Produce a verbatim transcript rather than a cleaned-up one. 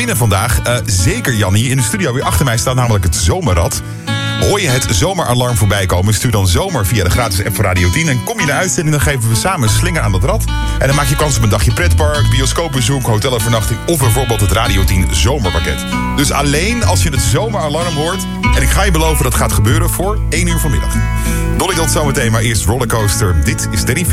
winnen vandaag. Uh, zeker Jannie. In de studio weer achter mij staat namelijk het zomerrad. Hoor je het zomeralarm voorbij komen? Stuur dan zomer via de gratis app van Radio tien. En kom je naar de uitzending, dan geven we samen een slinger aan dat rad. En dan maak je kans op een dagje pretpark, bioscoopbezoek, hotelovernachting of bijvoorbeeld het Radio tien zomerpakket. Dus alleen als je het zomeralarm hoort. En ik ga je beloven dat gaat gebeuren voor één uur vanmiddag. Dolly, tot zometeen, maar eerst Rollercoaster. Dit is Danny